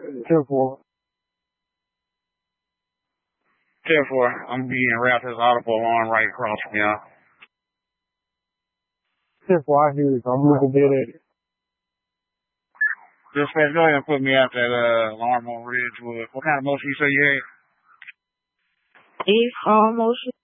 10-4. 10-4. I'm being wrapped this audible alarm right across from y'all. 10-4, I hear it. I'm looking dead at it. Dispatch, go ahead and put me out that alarm on Ridgewood. What kind of motion you say you had? Motion.